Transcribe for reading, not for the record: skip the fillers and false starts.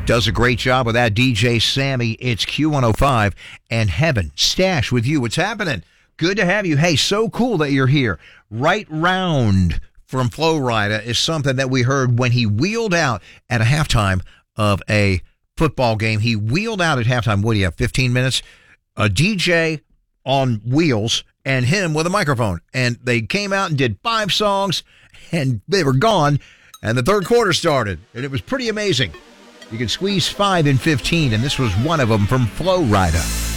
Does a great job with that. DJ Sammy, it's Q105 and Heaven Stash with you. What's happening? Good to have you. Hey, so cool that you're here. Right Round from Flo Rida is something that we heard when he wheeled out at a halftime of a football game. He wheeled out at halftime. What do you have, 15 minutes? A DJ on wheels and him with a microphone. And they came out and did 5 songs, and they were gone, and the third quarter started. And it was pretty amazing. You could squeeze 5 in 15, and this was one of them from Flo Rida.